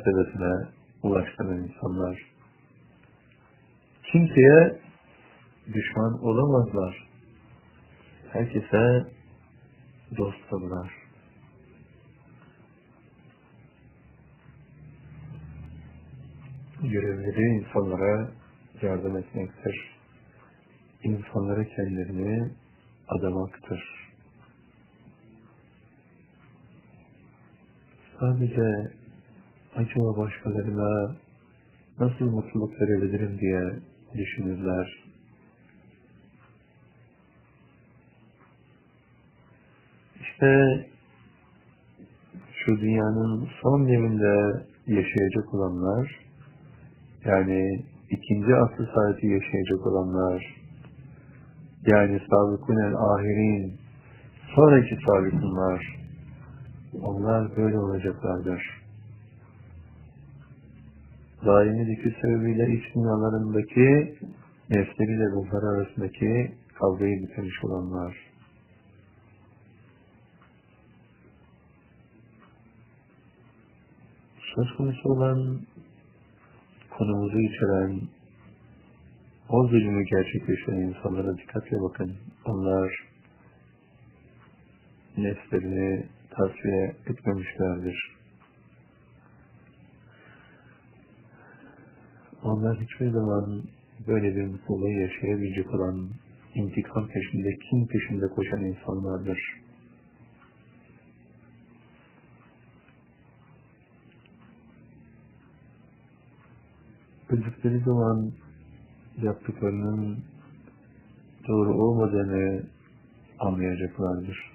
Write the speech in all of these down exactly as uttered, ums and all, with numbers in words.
mertebesine ulaştıran insanlar. Kimseye düşman olamazlar. Herkese dostdurlar. Görevleri insanlara yardım etmektir. İnsanlara kendilerini adamaktır. Sadece acaba başkalarına nasıl mutluluk verebilirim diye düşünürler. İşte şu dünyanın son devrinde yaşayacak olanlar, yani ikinci asıl saati yaşayacak olanlar, yani sabıkûnel ahirin, sonraki sabıkûnlar, onlar böyle olacaklardır. Daimi zikir sebebiyle iç dünyalarındaki nefsleriyle ruhları arasındaki kavgayı bitirmiş olanlar. Söz konusu olan konumuzu içeren o zulmü gerçekleştiren insanlara dikkatle bakın. Onlar nefslerini tasfiye etmemişlerdir. Onlar hiçbir zaman böyle bir mutluluğu yaşayabilecek olan, intikam peşinde, kin peşinde koşan insanlardır. Öldükleri zaman yaptıklarının doğru olmadığını anlayacaklardır.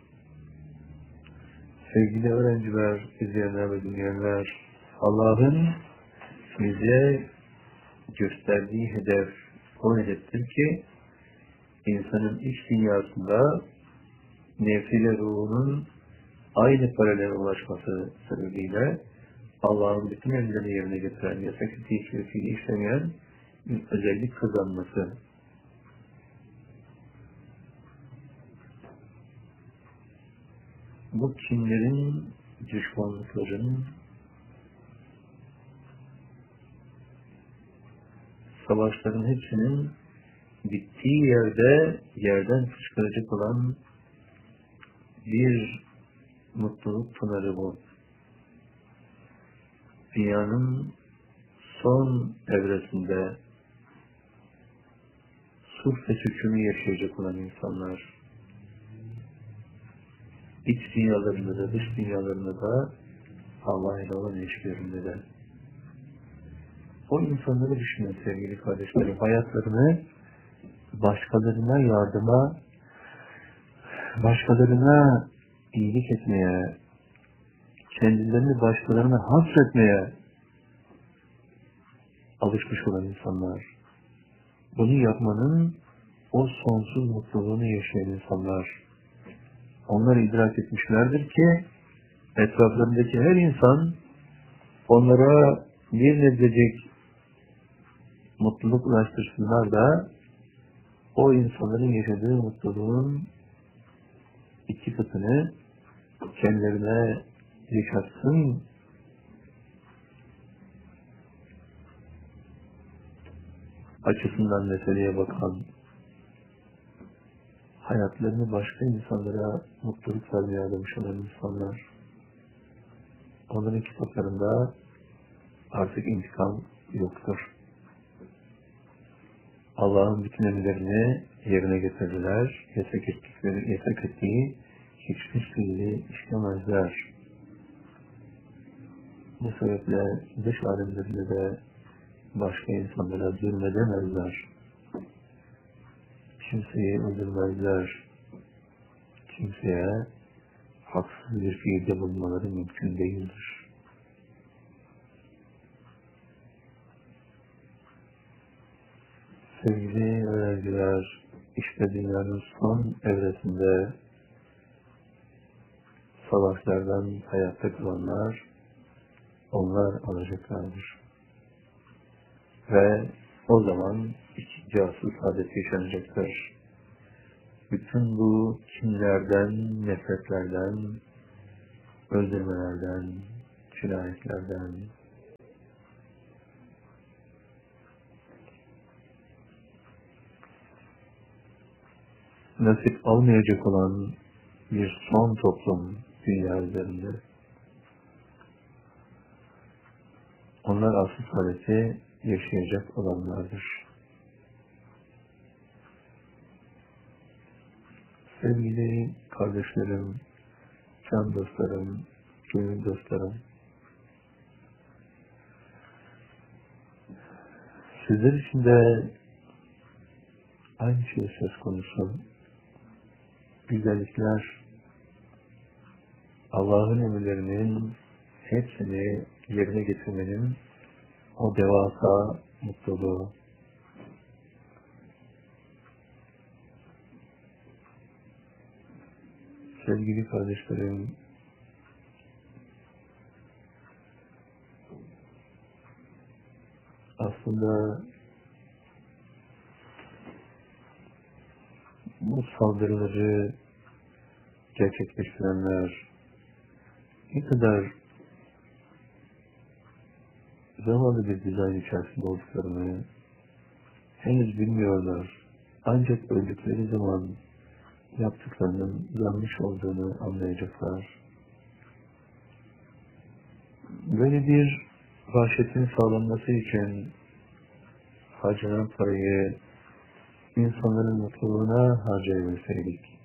Sevgili öğrenciler, izleyenler ve dinleyenler, Allah'ın bize gösterdiği hedef o hedeftir ki insanın iç dünyasında nefsiyle ruhunun aynı paralel ulaşması sebebiyle Allah'ın bütün emirlerini yerine getiren, yasak ettiği hiçbir fiili işlemeyen bir özellik kazanması. Bu kinlerin, düşmanlıkların, savaşların hepsinin bittiği yerde yerden fışkıracak olan bir mutluluk pınarı bu. Dünyanın son evresinde sulh ve sükûnü yaşayacak olan insanlar, iç dünyalarında da dış dünyalarında da Allah ile olan ilişkilerinde de. O insanları düşünün sevgili kardeşlerim, hayatlarını başkalarına yardıma, başkalarına iyilik etmeye, kendilerini başkalarına hasretmeye alışmış olan insanlar. Bunu yapmanın o sonsuz mutluluğunu yaşayan insanlar. Onlar idrak etmişlerdir ki etraflarındaki her insan onlara bir nebzecik mutluluk ulaştırsınlar da o insanların yaşadığı mutluluğun iki katını kendilerine yaşatsın. Açısından meseleye bakan, hayatlarını başka insanlara mutluluk vermeye adamış olan insanlar, onların kitaplarında artık intikam yoktur. Allah'ın bütün emirlerini yerine getirdiler, yasak ettikleri, yasak ettiği hiçbir fiili işlemezler. Bu sebeple dış alemlerinde de başka insanlara zulmedemezler. Kimseyi öldürmezler. Kimseye haksız bir fiilde bulunmaları mümkün değildir. Sevgili öğrenciler, işte dünyanın son evresinde savaşlardan hayatta kalanlar, onlar alacaklardır. Ve o zaman ikinci asıl saadet yaşanacaktır. Bütün bu kinlerden, nefretlerden, öldürmelerden, cinayetlerden, nasip almayacak olan bir son toplum dünya üzerinde. Onlar asıl saadeti yaşayacak olanlardır. Sevgili kardeşlerim, can dostlarım, gönül dostlarım, sizler için de aynı şey söz konusu. Güzellikler, Allah'ın emirlerinin hepsini yerine getirmenin o devasa mutluluğu. Sevgili kardeşlerim, aslında bu saldırıları gerçekleştirenler ne kadar zavallı bir dizayn içerisinde olduklarını henüz bilmiyorlar. Ancak öldükleri zaman yaptıklarının yanlış olduğunu anlayacaklar. Böyle bir vahşetin sağlanması için harcanan parayı insanların mutluluğuna harcayabilseydik,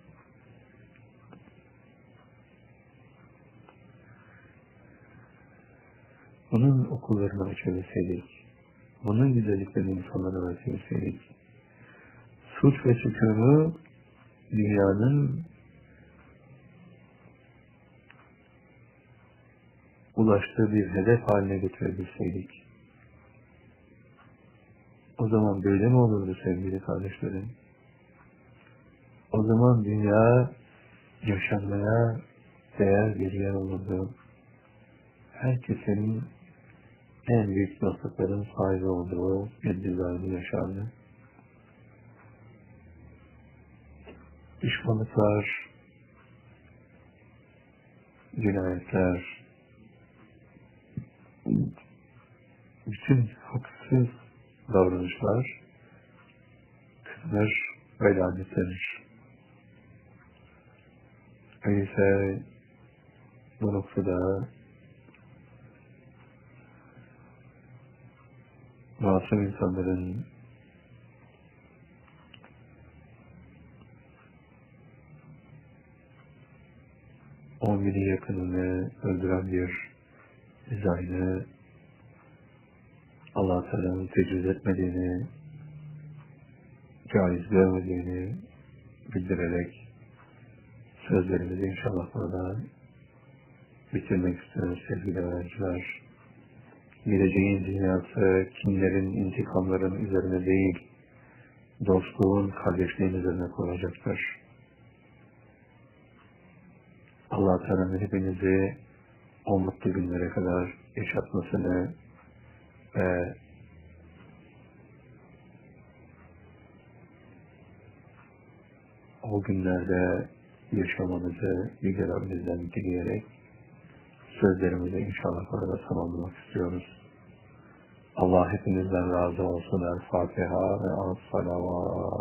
bunun okullarını açabilseydik, bunun güzelliklerini insanlara öğretebilseydik, suç ve sükûnu dünyanın ulaştığı bir hedef haline getirebilseydik, o zaman böyle mi olurdu sevgili kardeşlerim? O zaman dünya yaşanmaya değer bir yer olurdu. Herkesin en büyük dostlukların sahibi olduğu bir düzende yaşardı. Düşmanlıklar, cinayetler, bütün haksız davranışlar kınır ve lanetlenir. Öyleyse bu noktada masum insanların on bini yakınını öldüren bir dizaynı Allah-u Teala'nın tecrüz etmediğini, caiz görmediğini bildirerek sözlerimizi inşallah burada bitirmek istiyoruz sevgili öğrenciler. Geleceğin dünyası kinlerin, intikamların üzerine değil, dostluğun, kardeşliğin üzerine kurulacaktır. Allah-u Teala'nın hepinizi o mutlu günlere kadar yaşatmasını ve o günlerde yaşamanızı Yüce Rabbimizden dileyerek sözlerimizi inşallah orada tamamlamak istiyoruz. Allah hepinizden razı olsun. El Fatiha ve El Salavat.